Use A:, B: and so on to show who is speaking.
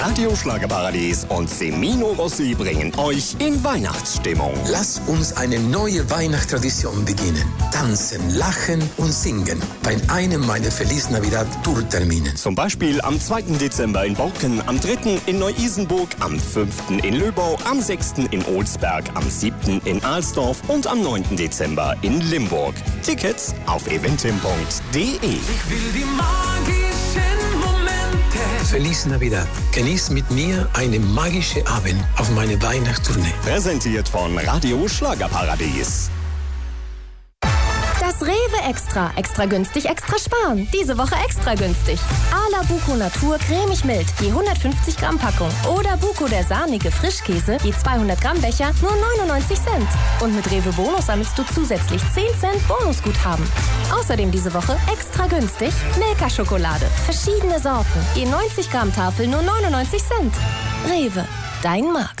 A: Radio Schlagerparadies und Semino Rossi bringen euch in Weihnachtsstimmung.
B: Lass uns eine neue Weihnachtstradition beginnen. Tanzen, lachen und singen bei einem meiner Feliz Navidad Tourtermine.
A: Zum Beispiel am 2. Dezember in Borken, am 3. in Neu-Isenburg, am 5. in Löbau, am 6. in Olsberg, am 7. in Alsdorf und am 9. Dezember in Limburg. Tickets auf eventim.de.
C: Ich will die magischen Momente.
B: Feliz Navidad. Genieß mit mir einen magischen Abend auf meine Weihnachtstournee.
A: Präsentiert von Radio Schlagerparadies.
D: Das Rewe Extra. Extra günstig, extra sparen. Diese Woche extra günstig. Ala Buko Natur cremig mild, je 150 Gramm Packung. Oder Buko der sahnige Frischkäse, je 200 Gramm Becher, nur 99 Cent. Und mit Rewe Bonus sammelst du zusätzlich 10 Cent Bonusguthaben. Außerdem diese Woche extra günstig Milka-Schokolade. Verschiedene Sorten, je 90 Gramm Tafel, nur 99 Cent. Rewe, dein Markt.